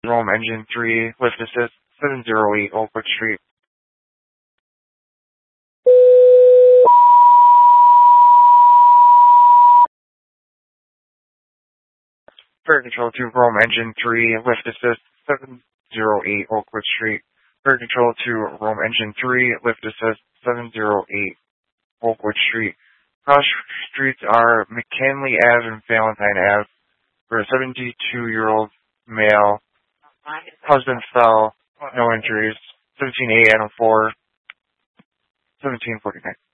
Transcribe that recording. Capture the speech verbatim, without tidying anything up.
Rome Engine three, lift assist, seven zero eight Oakwood Street. Fire Control to Rome Engine three, lift assist, seven zero eight Oakwood Street. Fire Control to Rome Engine three, lift assist, seven zero eight Oakwood Street. Cross streets are McKinley Ave and Valentine Ave for a seventy-two-year-old male. Husband fell, no injuries. seventeen A Adam four, seventeen forty-nine.